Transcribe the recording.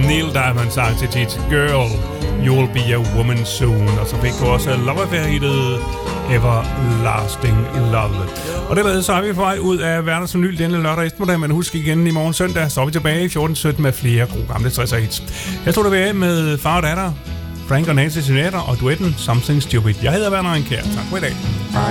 Neil Diamond sang til Tits Girl, You'll Be a Woman Soon. Og så fik du også Love Affair-hittet Everlasting Love. Og dermed så er vi på vej ud af Verdens Vinyl denne lørdag eftermiddag, men husk igen i morgen søndag, så er vi tilbage i 14.17 med flere gode gamle 60'er hits. Jeg stod der ved med far og datter, Frank og Nancy Sinatra og duetten Something Stupid. Jeg hedder Werner Enkær. Tak for i dag.